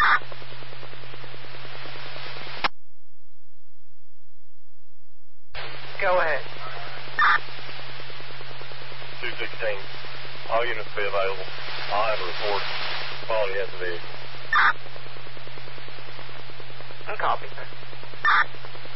Go ahead. 216. All units be available. I'll have a report. Quality has the vehicle. Copy, sir.